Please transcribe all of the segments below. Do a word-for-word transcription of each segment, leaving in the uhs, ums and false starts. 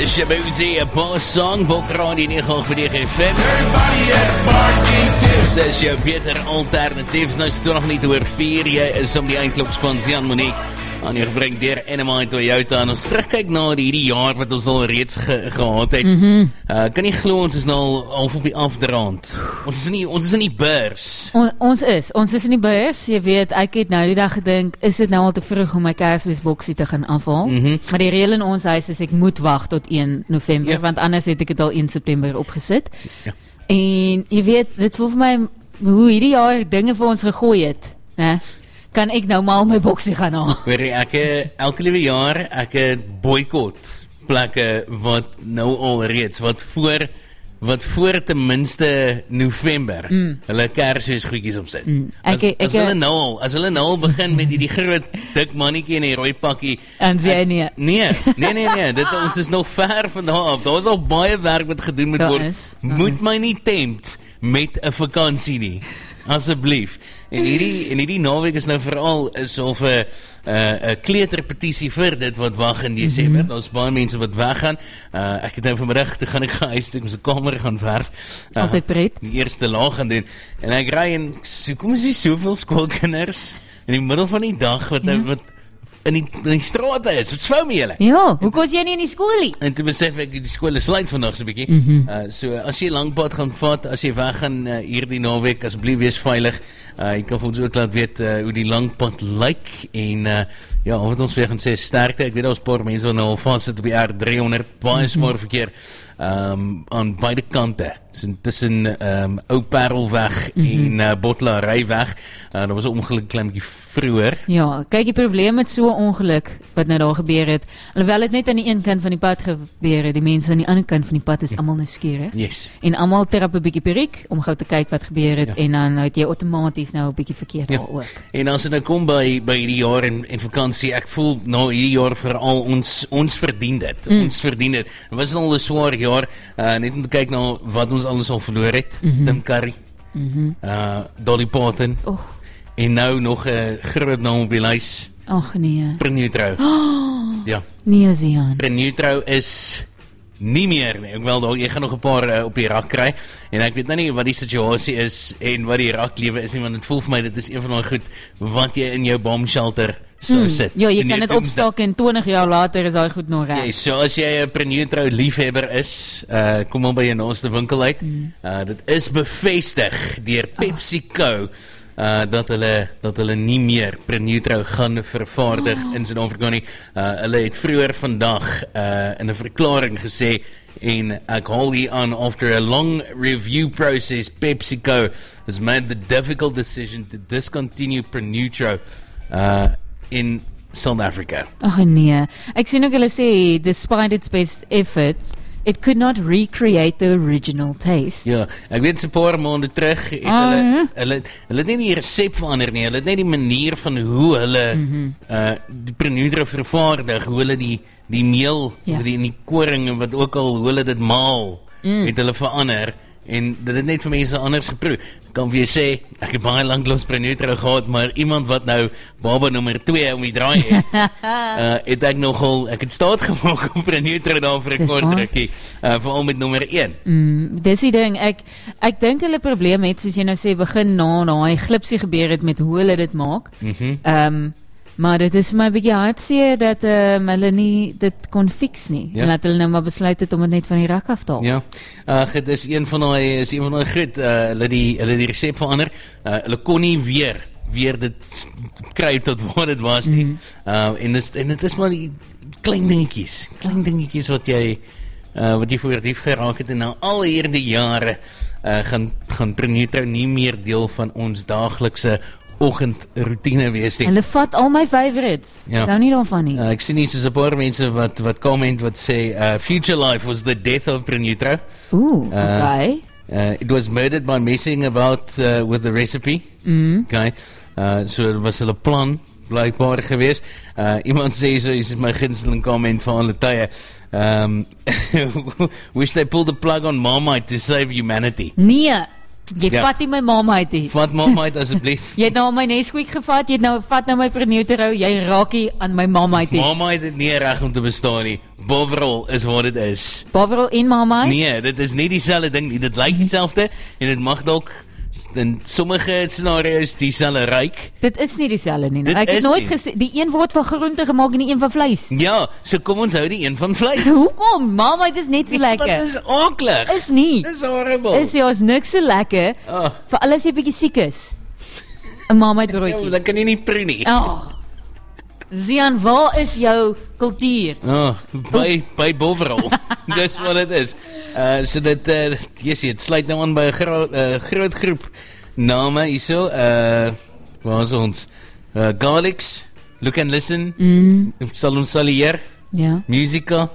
Shabuzi, 'n boss song, Bokradio nege vir die F M. Dis jou beter alternatiefs, nou is het nog niet oor vier, jy is om die eindklokspans Jan Monique aan jou gebring deur Enema en Toyota, en ons terugkyk na hierdie jaar wat ons al reeds ge, gehad het. Mm-hmm. uh, kan jy glo ons is nou al half op die afdraand, ons is in die, ons is in die beurs. On, ons is, ons is in die beurs, jy weet, ek het nou die dag gedink, is dit nou al te vroeg om my Kersfeesboksie te gaan afhaal, mm-hmm. maar die reël in ons huis is, ek moet wag tot een November, ja. want anders het ek het al een September opgesit, ja. en jy weet, dit voel vir my, hoe hierdie jaar dinge vir ons gegooi het, hè? Kan ek nou maar my boksie gaan haal. Weet jy, ek elke liewe jaar, ek boycott plekke wat nou al reeds, wat voor, wat voor ten minste November, mm. hulle Kersfeesgoedjies opsit. Mm. As, ek, ek, as hulle nou al, as hulle nou al begin met die, die groot dik mannetjie en die rooi pakkie. En sê nee. Nee, nee, nee, nee, dit, ons is nog ver van daar af. Daar is al baie werk wat gedoen moet word. Is, moet my nie tempt met 'n vakansie nie. Asseblief. En hierdie, en hierdie naweek is nou veral is of 'n 'n kleuterpetisie vir dit wat wag in Desember. Mm-hmm. Daar's baie mense wat weggaan. Uh, ek het nou vanmiddag, toe gaan ek gaan huis toe, ek moet 'n kamer gaan verf. Uh, Altyd pret. Die eerste laag gaan doen. En ek ry en so, kom is die soveel skoolkinders in die middel van die dag wat nou, wat in die, in die strate is, wat svou my julle? Ja, hoe kos jy nie in die skool nie? En toe besef ek, die skool sluit vandag so 'n bietjie. Mm-hmm. uh, so, as jy langpad gaan vat, as jy weg gaan uh, hierdie naweek, asseblief wees veilig. Uh, jy kan vir ons ook laat weet uh, hoe die langpad lyk, en uh, ja, wat ons weer gaan sê, sterkte. Ek weet daar is 'n paar mense wat nou al vast sit op die R drie honderd, baie mm-hmm. smaar verkeer, um, aan beide kante, so, tussen um, Ou Parelweg mm-hmm. en uh, Bottelaaryweg. Uh, daar was 'n ongeluk klein bietjie vroeër. Ja, kyk, die probleem met so 'n ongeluk wat nou daar gebeur het, alhoewel dit net aan die een kant van die pad gebeur het, die mense aan die ander kant van die pad is ja. almal nuuskierig. Yes. En almal trap 'n bietjie periek om gou te kyk wat gebeur het, ja. en dan het jy outomaties nou 'n bietjie verkeerd ja. ook. En as dit nou kom by by hierdie jaar en, en vakansie, ek voel nou hierdie jaar veral ons ons verdien dit. Mm. Ons verdien dit. Dit was al 'n swaar jaar, uh, net om te kyk na wat ons alles al verloor het. Mm-hmm. Tim Curry, mm-hmm. uh, Dolly Parton, oh. en nou nog 'n uh, groot naam op die lys. Ag nee. Prenutro. Oh, ja. Nee, Zian. Prenutro is nie meer nie. Ek wel, jy gaan nog 'n paar uh, op die rak kry, en ek weet nou nie wat die situasie is en wat die raklewe is nie, want dit voel vir my dit is een van daai goed wat jy in jou bomb shelter sou hmm. sit. Ja, jy kan dit opstak en twintig jaar later is daai goed nog reg. Ja, so as jy 'n Prenutro liefhebber is, uh, kom maar by jou naaste winkel uit. Hmm. Uh, dit is bevestig deur PepsiCo, oh. Uh, dat hulle dat hulle nie meer Prenutro gaan vervaardig oh. in Suid-Afrika nie. Uh, hulle het vroeër vandag uh, in 'n verklaring gesê, en ek haal hier aan, after a long review process, PepsiCo has made the difficult decision to discontinue Prenutro uh, in South Africa. Ag nee, ek sien ook hulle sê, despite its best efforts, it could not recreate the original taste. Ja, ek weet so 'n paar maande terug het uh, hulle, hulle hulle het nie die resep verander nie, hulle het net die manier van hoe hulle mm-hmm. uh, die Prenutro vervaardig, hoe hulle die die meel, ja. die, die koring en wat ook al, hoe hulle dit maal, mm. het hulle verander, en dit het net vir mense anders geproe. Ek kan vir jou sê, ek het baie lanklaas Prenutro gehad, maar iemand wat nou baba nommer twee om die draai het, uh, het ek nogal, ek het staat gemaak op Prenutro daar vir 'n kort rukkie, uh, veral met nommer een. Mm, dis die ding, ek, ek dink hulle probleem het, soos jy nou sê, begin na daai glipsie gebeur het met hoe hulle dit maak. Mm-hmm. um, Maar dit is my bietjie hartseer dat um, hulle nie dit kon fix nie. Ja. En dat hulle nou maar besluit het om dit net van die rak af te haal. Ja. Ag, dit is een van daai is een van daai goed, uh, hulle die hulle die resep verander. Uh, hulle kon nie weer weer dit kry tot wat dit was nie. Mm. Uh, en dis en dit is maar die klein dingetjies, klein dingetjies wat jy uh, wat jy voor lief geraak het, en nou al hierdie jare uh, gaan gaan Prenutro nie meer deel van ons daaglikse oggendroutine wees nie. Hulle vat al my favorites. Ja. Nou nie daarvan nie. Uh, ek sien nie soos 'n paar mense wat wat comment wat sê uh, Future Life was the death of Prenutro. Ooh, okay. Uh, uh, it was murdered by messing about uh, with the recipe. Mm. Okay. Uh, so dit was hulle plan blijkbaar geweest. Uh, iemand sê so, is my gunsteling comment van alle tye. Um, wish they pulled the plug on Marmite to save humanity. Nee. Jy Ja. vat nie my Marmite nie. Vat Marmite asseblief. Jy het nou al my Nesquik gevat, jy het nou vat nou my Pernutero, jy raak nie aan my Marmite nie. Marmite het nie reg om te bestaan nie. Bovrol is wat dit is. Bovril en Marmite? Nee, dit is nie dieselfde ding nie. Dit lyk dieselfde en dit mag dalk in sommige scenario's dieselfde ryk. Dit is nie dieselfde nie. Dit Ek het is nooit nie. gesê die een word van groente gemaak en die een van vleis. Ja, so kom ons hou die een van vleis. Hoekom? Marmite is net so Dit lekker. is aklig. Is nie. Dis horrible. Is ja, is niks so lekker. Oh. Vir alles jy bietjie siek is. 'n Marmite Ja, broodjie. dan kan jy nie proe nie. Oh. Zian, waar is jou kultuur? Oh, by by Bovrol. Dis wat dit is. Uh so dit uh jy sien, dit sluit nou aan by 'n groot uh, groot groep name hierso. Uh waar is ons? Uh Garlics, Look and Listen. Mm. Sal ons salieer. Ja. Musica.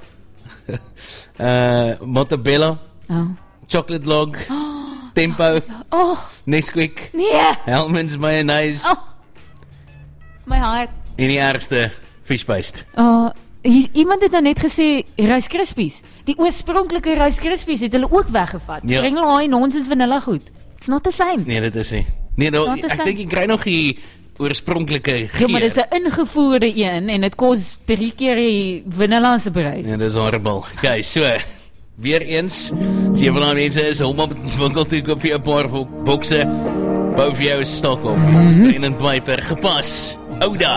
uh Montebello, Oh. Chocolate Log, Tempo, Oh, Nesquik, nee. Hellmann's Mayonnaise Oh. My hart. en die ergste fish paste. Oh, hier, iemand het nou net gesê Rice Krispies. Die oorspronklike Rice Krispies het hulle ook weggevat. Ja. Bring hulle daai nonsens vanilla goed. It's not the same. Nee, dit is nie. Nee, nou, Not the ek same. dink ek kry nog die oorspronklike Ja, maar dis geur. 'n ingevoerde een en dit kos drie keer die vanilla se prys. Ja, dis horrible. Okay, so weer eens, as jy van daai mense is, hom op die winkel toe koop vir jou 'n paar vo- bokse, bou vir jou 'n stok op. Dis Brennan Piper gepas. Ouda.